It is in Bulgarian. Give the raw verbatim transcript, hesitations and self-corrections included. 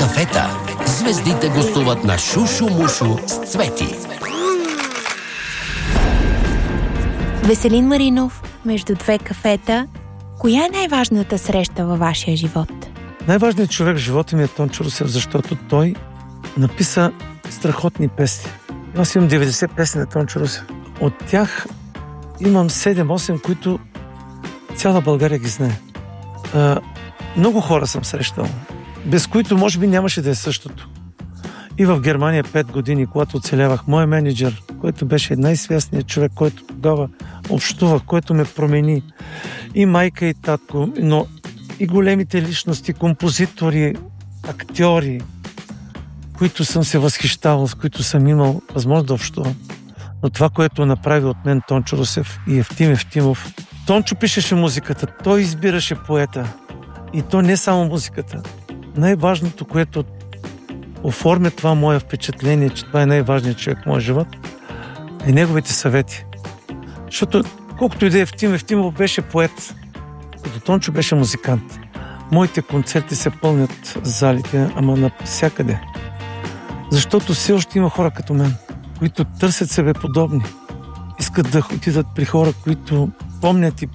кафета. Звездите гостуват на Шушу Мушу с Цвети. Веселин Маринов, между две кафета. Коя е най-важната среща във вашия живот? Най-важният човек в живота ми е Тончо Русев, защото той написа страхотни песни. Аз имам деветдесет песни на Тончо Русев. От тях имам седем-осем, които цяла България ги знае. А, много хора съм срещал, без които може би нямаше да е същото. И в Германия пет години, когато оцелявах, мой менеджер, който беше най-свясният човек, който тогава общувах, който ме промени. И майка, и татко, но и големите личности, композитори, актьори, които съм се възхищавал, с които съм имал възможност да общувам. Но това, което направи от мен Тончо Русев и Евтим Евтимов, Тончо пишеше музиката, той избираше поета. И то не само музиката. Най-важното, което оформя това мое впечатление, че това е най-важният човек в моя живот, е неговите съвети. Защото колкото и да е Евтим Евтимов беше поет, като Тончо беше музикант. Моите концерти се пълнят залите, ама навсякъде. Защото все още има хора като мен, които търсят себе подобни. Искат да отидат при хора, които помнят и